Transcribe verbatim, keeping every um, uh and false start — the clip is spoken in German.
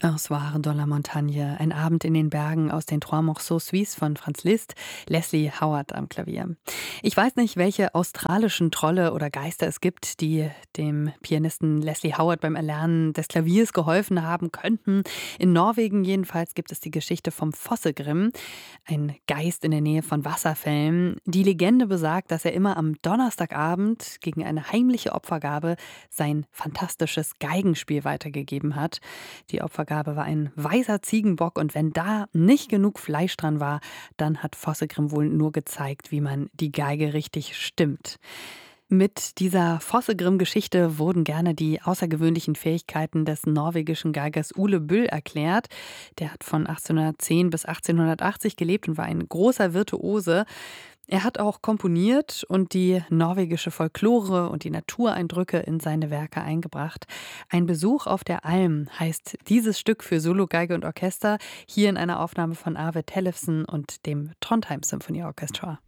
Un soir dans la Montagne, ein Abend in den Bergen aus den Trois Morceaux Suisses von Franz Liszt, Leslie Howard am Klavier. Ich weiß nicht, welche australischen Trolle oder Geister es gibt, die dem Pianisten Leslie Howard beim Erlernen des Klaviers geholfen haben könnten. In Norwegen jedenfalls gibt es die Geschichte vom Fossegrim, ein Geist in der Nähe von Wasserfällen. Die Legende besagt, dass er immer am Donnerstagabend gegen eine heimliche Opfergabe sein fantastisches Geigenspiel weitergegeben hat. Die Opfergabe war ein weißer Ziegenbock und wenn da nicht genug Fleisch dran war, dann hat Fossegrim wohl nur gezeigt, wie man die Geige richtig stimmt. Mit dieser Fossegrim-Geschichte wurden gerne die außergewöhnlichen Fähigkeiten des norwegischen Geigers Ole Bull erklärt. Der hat von achtzehnhundertzehn bis achtzehnhundertachtzig gelebt und war ein großer Virtuose. Er hat auch komponiert und die norwegische Folklore und die Natureindrücke in seine Werke eingebracht. Ein Besuch auf der Alm heißt dieses Stück für Solo, Geige und Orchester, hier in einer Aufnahme von Arve Tellefsen und dem Trondheim Symphony Orchestra.